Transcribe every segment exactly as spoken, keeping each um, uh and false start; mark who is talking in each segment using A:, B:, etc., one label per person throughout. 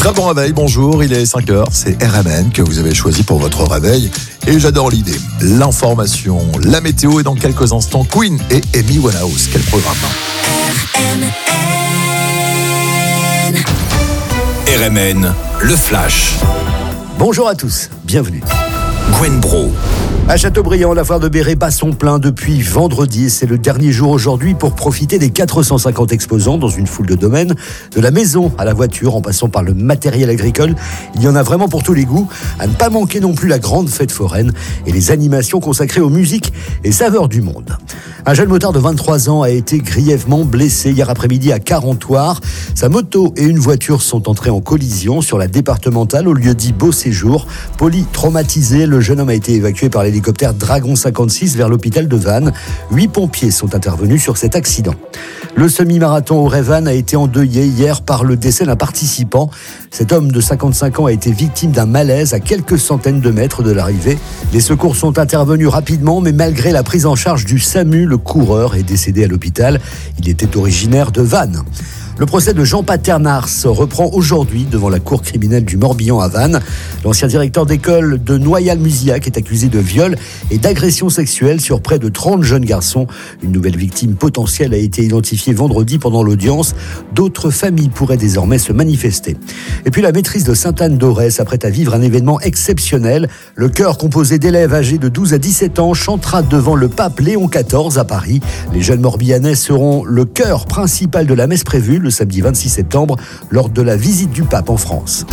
A: Très bon réveil, bonjour, il est cinq heures, c'est R M N que vous avez choisi pour votre réveil et j'adore l'idée. L'information, la météo et dans quelques instants, Queen et Amy Winehouse. Quel programme!
B: R M N, le flash.
C: Bonjour à tous, bienvenue.
B: Gwen Bro.
C: À Châteaubriand, la foire de Béret bat son plein depuis vendredi. C'est le dernier jour aujourd'hui pour profiter des quatre cent cinquante exposants dans une foule de domaines. De la maison à la voiture, en passant par le matériel agricole. Il y en a vraiment pour tous les goûts. À ne pas manquer non plus la grande fête foraine et les animations consacrées aux musiques et saveurs du monde. Un jeune motard de vingt-trois ans a été grièvement blessé hier après-midi à Carentoire. Sa moto et une voiture sont entrées en collision sur la départementale au lieu dit Beau Séjour. Polytraumatisé, le jeune homme a été évacué par l'hélicoptère Dragon cinquante-six vers l'hôpital de Vannes. Huit pompiers sont intervenus sur cet accident. Le semi-marathon au Révan a été endeuillé hier par le décès d'un participant. Cet homme de cinquante-cinq ans a été victime d'un malaise à quelques centaines de mètres de l'arrivée. Les secours sont intervenus rapidement, mais malgré la prise en charge du SAMU, le coureur est décédé à l'hôpital. Il était originaire de Vannes. Le procès de Jean Paternars reprend aujourd'hui devant la cour criminelle du Morbihan à Vannes. L'ancien directeur d'école de Noyal-Musillac est accusé de viol et d'agression sexuelle sur près de trente jeunes garçons. Une nouvelle victime potentielle a été identifiée vendredi pendant l'audience. D'autres familles pourraient désormais se manifester. Et puis la maîtrise de Sainte-Anne-d'Auray s'apprête à vivre un événement exceptionnel. Le chœur composé d'élèves âgés de douze à dix-sept ans chantera devant le pape Léon quatorze à Paris. Les jeunes Morbihanais seront le chœur principal de la messe prévue le samedi vingt-six septembre, lors de la visite du pape en France.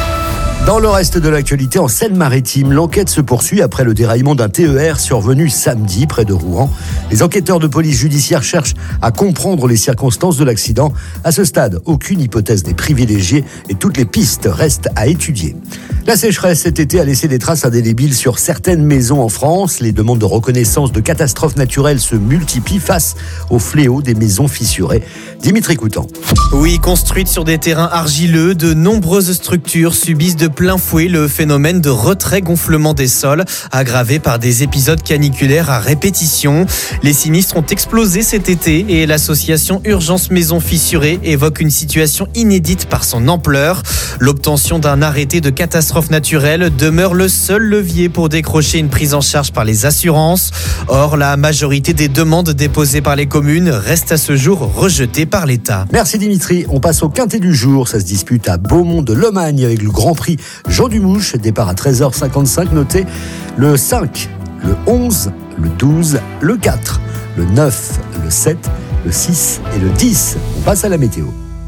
C: Dans le reste de l'actualité, en Seine-Maritime, l'enquête se poursuit après le déraillement d'un T E R survenu samedi près de Rouen. Les enquêteurs de police judiciaire cherchent à comprendre les circonstances de l'accident. À ce stade, aucune hypothèse n'est privilégiée et toutes les pistes restent à étudier. La sécheresse cet été a laissé des traces indélébiles sur certaines maisons en France. Les demandes de reconnaissance de catastrophes naturelles se multiplient face au fléau des maisons fissurées. Dimitri Coutan.
D: Oui, construites sur des terrains argileux, de nombreuses structures subissent de plein fouet le phénomène de retrait-gonflement des sols, aggravé par des épisodes caniculaires à répétition. Les sinistres ont explosé cet été et l'association Urgence Maisons Fissurées évoque une situation inédite par son ampleur. L'obtention d'un arrêté de catastrophe naturelle demeure le seul levier pour décrocher une prise en charge par les assurances. Or, la majorité des demandes déposées par les communes restent à ce jour rejetées par l'État.
C: Merci Dimitri. On passe au quintet du jour. Ça se dispute à Beaumont de Lomagne avec le Grand Prix Jean Dumouche. Départ à treize heures cinquante-cinq. Notez le cinq, le onze, le douze, le quatre, le neuf, le sept, le six et le dix. On passe à la météo.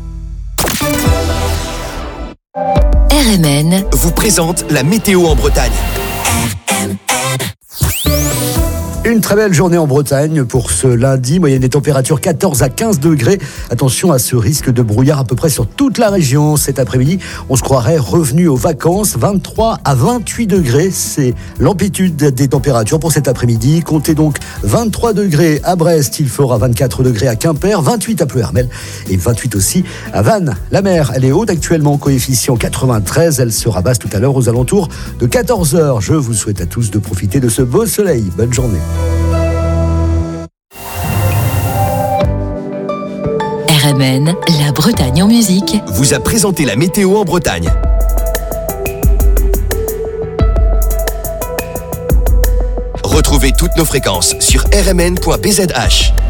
E: R M N
B: vous présente la météo en Bretagne.
C: Une très belle journée en Bretagne pour ce lundi. Moyenne des températures quatorze à quinze degrés. Attention à ce risque de brouillard à peu près sur toute la région. Cet après-midi, on se croirait revenu aux vacances. vingt-trois à vingt-huit degrés, c'est l'amplitude des températures pour cet après-midi. Comptez donc vingt-trois degrés à Brest. Il fera vingt-quatre degrés à Quimper, vingt-huit à Pleuhermel et vingt-huit aussi à Vannes. La mer, elle est haute actuellement, coefficient quatre-vingt-treize. Elle sera basse tout à l'heure aux alentours de quatorze heures. Je vous souhaite à tous de profiter de ce beau soleil. Bonne journée.
E: R M N, la Bretagne en musique,
B: vous a présenté la météo en Bretagne. Retrouvez toutes nos fréquences sur r m n point b z h.